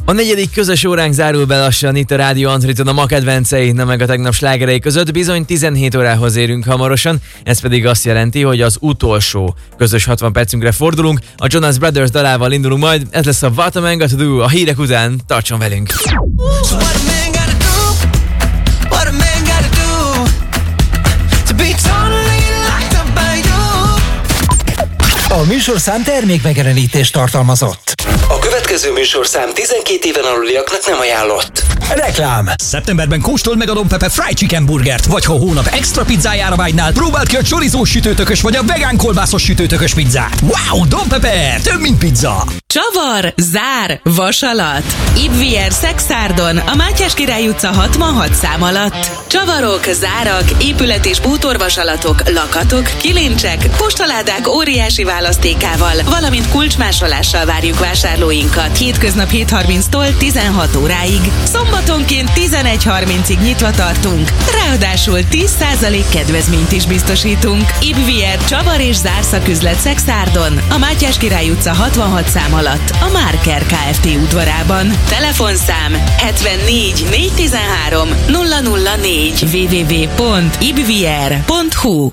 A negyedik közös óránk zárul be lassan itt a Rádió Antriton a ma kedvencei, na meg a tegnap slágerei között. Bizony 17 órához érünk hamarosan, ez pedig azt jelenti, hogy az utolsó közös 60 percünkre fordulunk. A Jonas Brothers dalával indulunk majd, ez lesz a What a Man Got to Do. A hírek után tartson velünk! A műsorszám termékmegjelenítést tartalmazott. A következő műsorszám 12 éven aluliaknak nem ajánlott. Reklám. Szeptemberben kóstold meg a Don Pepe Fried Chicken Burgert, vagy ha hónap extra pizzájára vágynál, próbáld ki a chorizós sütőtökös vagy a vegán kolbászos sütőtökös pizzát. Wow, Don Pepe, több mint pizza! Csavar, zár, vasalat. Ibvier Szexárdon, a Mátyás Király utca 66 szám alatt. Csavarok, zárak, épület- és bútorvasalatok, lakatok, kilincsek, postaládák óriási választékával, valamint kulcsmásolással várjuk vásárlóinkat. Hétköznap 7:30-tól 16 óráig. Szombatonként 11:30-ig nyitva tartunk. Ráadásul 10% kedvezményt is biztosítunk. Ibvier Csavar és zárszaküzlet Szexárdon, a Mátyás Király utca 66 szám alatt, a Márker Kft. Udvarában. Telefonszám 74 413 004 www.ibvier.hu.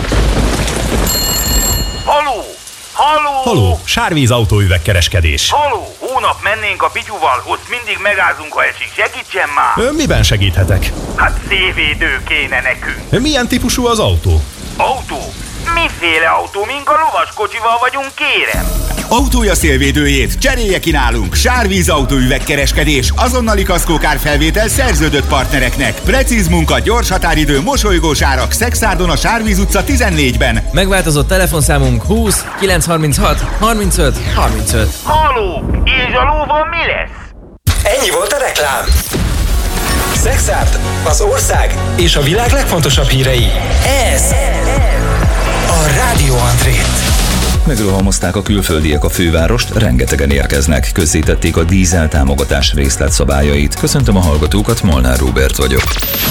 Haló! Haló! Haló, Sárvíz autóüvegkereskedés. Haló! Hónap mennénk a Pityuval, ott mindig megázunk, ha esik. Segítsen már! Miben segíthetek? Hát szélvédő kéne nekünk. Milyen típusú az autó? Autó? Miféle autó? Mink a lovaskocsival vagyunk, kérem? Autója szélvédőjét cserélje ki nálunk. Sárvíz autóüvegkereskedés, azonnali kaszkókárfelvétel szerződött partnereknek. Precíz munka, gyors határidő, mosolygós árak. Szexárdon a Sárvíz utca 14-ben. Megváltozott telefonszámunk 20 936 35 35. Haló! És a lóval mi lesz? Ennyi volt a reklám. Szexárd, az ország és a világ legfontosabb hírei. Ez a Rádió Antrét. Megrohamozták a külföldiek a fővárost, rengetegen érkeznek. Közzétették a dízel támogatás részletszabályait. Köszöntöm a hallgatókat, Molnár Róbert vagyok.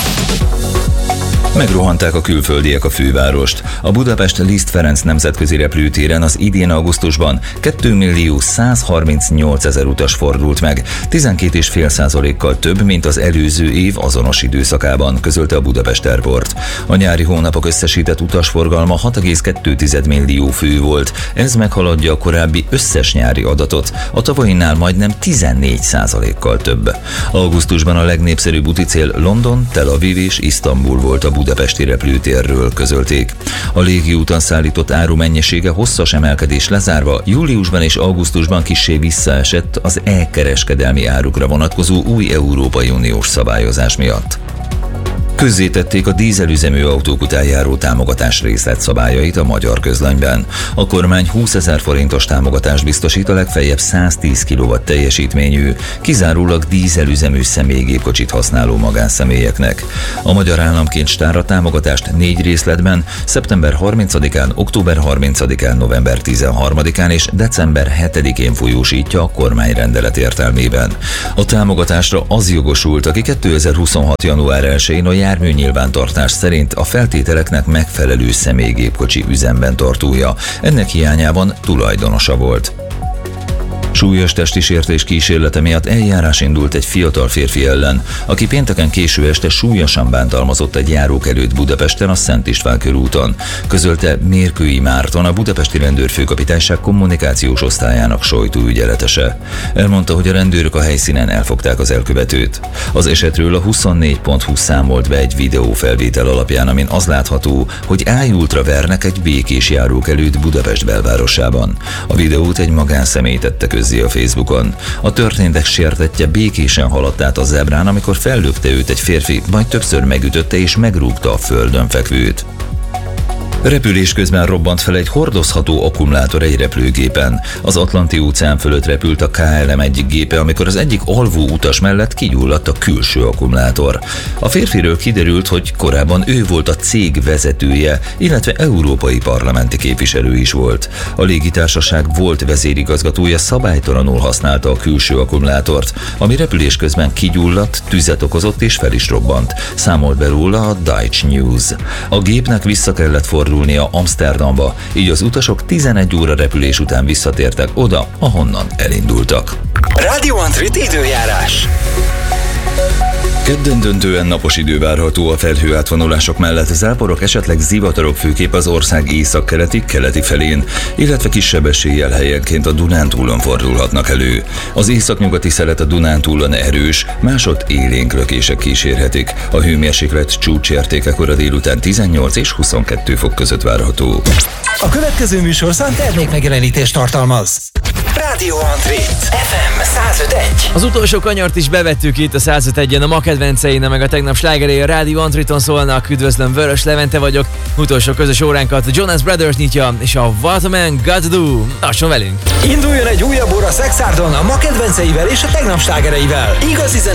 Megrohanták a külföldiek a fővárost. A Budapest Liszt Ferenc nemzetközi repülőtéren az idén augusztusban 2 138 000 utas fordult meg, 12,5%-kal több, mint az előző év azonos időszakában, közölte a Budapest Airport. A nyári hónapok összesített utasforgalma 6,2 millió fő volt, ez meghaladja a korábbi összes nyári adatot, a tavalyinál majdnem 14%-kal több. Augusztusban a legnépszerűbb úticél London, Tel Aviv és Isztambul volt a budapesti repülőtérről, közölték. A légiúton szállított áru mennyisége hosszas emelkedés lezárva júliusban és augusztusban kissé visszaesett az e-kereskedelmi árukra vonatkozó új Európai Uniós szabályozás miatt. Közzétették a dízelüzemű autók után járó támogatás részletszabályait a Magyar Közlönyben. A kormány 20 000 forintos támogatást biztosít a legfeljebb 110 kW teljesítményű, kizárólag dízelüzemű személygépkocsit használó magánszemélyeknek. A Magyar Államkincstár a támogatást 4 részletben, szeptember 30-án, október 30-án, november 13-án és december 7-én folyósítja a kormányrendelet értelmében. A támogatásra az jogosult, aki 2026. január 1-én a járműnyilvántartás szerint a feltételeknek megfelelő személygépkocsi üzemben tartója, ennek hiányában tulajdonosa volt. Súlyos testi sértés kísérlete miatt eljárás indult egy fiatal férfi ellen, aki pénteken késő este súlyosan bántalmazott egy járókelőt Budapesten a Szent István körúton, közölte Mérkői Márton, a budapesti rendőrfőkapitányság kommunikációs osztályának sajtóügyeletese. Elmondta, hogy a rendőrök a helyszínen elfogták az elkövetőt. Az esetről a 24.hu számolt be egy videófelvétel alapján, amin az látható, hogy ájultra vernek egy békés járókelőt Budapest belvárosában. A videót egy magánszemély tette közzé a Facebookon. A történtek sértettje békésen haladt át a zebrán, amikor fellökte őt egy férfi, majd többször megütötte és megrúgta a földön fekvőt. Repülés közben robbant fel egy hordozható akkumulátor egy repülőgépen. Az Atlanti-óceán fölött repült a KLM-1 gépe, amikor az egyik alvó utas mellett kigyulladt a külső akkumulátor. A férfiről kiderült, hogy korábban ő volt a cég vezetője, illetve európai parlamenti képviselő is volt. A légitársaság volt vezérigazgatója szabálytalanul használta a külső akkumulátort, ami repülés közben kigyulladt, tüzet okozott és fel is robbant, számolt be róla a Deutsche News. A gépnek vissza kellett fordulnia Amsterdamba, így az utasok 11 óra repülés után visszatértek oda, ahonnan elindultak. Radio Antrit időjárás. Kedden döntően napos idő várható, a felhő átvonulások mellett záporok, esetleg zivatarok főképp az ország északkeleti felén, illetve kisebb eséllyel helyenként a Dunántúlon fordulhatnak elő. Az északnyugati szelet a Dunántúlon erős, másod élénk lökések kísérhetik. A hőmérséklet csúcsértéke kora délután 18 és 22 fok között várható. A következő műsorszám termékmegjelenítést tartalmaz. Radio Antrit FM 105.1. Az utolsó kanyart is bevettük itt a 105.1-en, a ma kedvencein, meg a tegnap slágerei a Radio Antriton szólnak. Üdvözlöm, Vörös Levente vagyok. Utolsó közös óránkat a Jonas Brothers nyitja, és a What a Man Got To Do. Tartson velünk! Induljon egy újabb óra Szexárdon a ma kedvenceivel és a tegnap slágereivel. Igazi